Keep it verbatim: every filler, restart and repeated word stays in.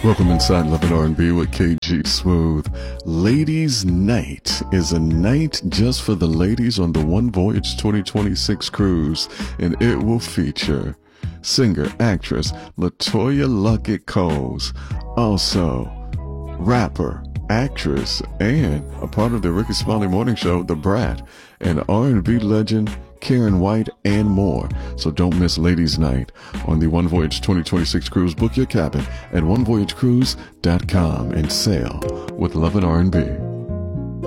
Welcome inside Love and R and B with K G Smooth. Ladies' Night is a night just for the ladies on the One Voyage twenty twenty-six cruise, and it will feature singer, actress LaToya Luckett Coles, also rapper, actress, and a part of the Ricky Smiley Morning Show, The Brat, and R and B legend Karen White, and more. So don't miss Ladies' Night on the One Voyage twenty twenty-six cruise. Book your cabin at one voyage cruise dot com and sail with Love and R and B.